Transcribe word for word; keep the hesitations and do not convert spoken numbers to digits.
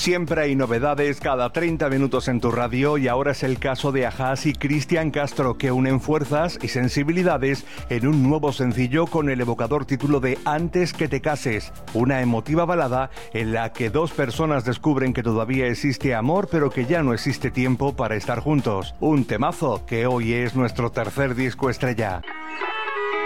Siempre hay novedades cada treinta minutos en tu radio y ahora es el caso de Ajás y Cristian Castro, que unen fuerzas y sensibilidades en un nuevo sencillo con el evocador título de Antes que te cases, una emotiva balada en la que dos personas descubren que todavía existe amor pero que ya no existe tiempo para estar juntos. Un temazo que hoy es nuestro tercer disco estrella.